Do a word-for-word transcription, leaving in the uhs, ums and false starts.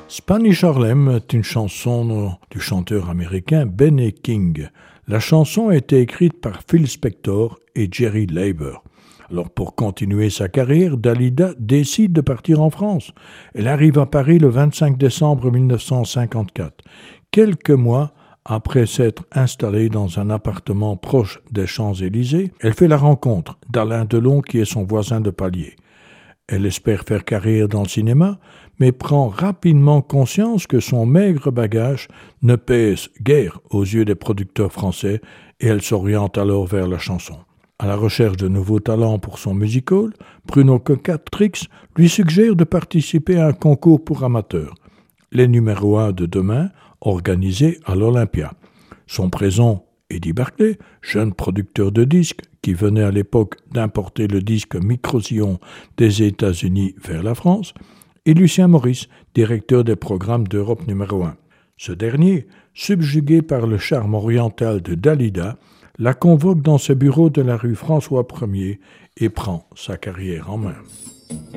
Spanish Harlem est une chanson du chanteur américain Benny King. La chanson a été écrite par Phil Spector et Jerry Leiber. Alors pour continuer sa carrière, Dalida décide de partir en France. Elle arrive à Paris le vingt-cinq décembre mille neuf cent cinquante-quatre. Quelques mois après s'être installée dans un appartement proche des Champs-Élysées, elle fait la rencontre d'Alain Delon qui est son voisin de palier. Elle espère faire carrière dans le cinéma, mais prend rapidement conscience que son maigre bagage ne pèse guère aux yeux des producteurs français et elle s'oriente alors vers la chanson. À la recherche de nouveaux talents pour son musical, Bruno Coquatrix lui suggère de participer à un concours pour amateurs, les numéros un de demain, organisé à l'Olympia. Son présent, Eddie Barclay, jeune producteur de disques qui venait à l'époque d'importer le disque Microsion des États-Unis vers la France, et Lucien Maurice, directeur des programmes d'Europe numéro un. Ce dernier, subjugué par le charme oriental de Dalida, la convoque dans ses bureaux de la rue François premier et prend sa carrière en main.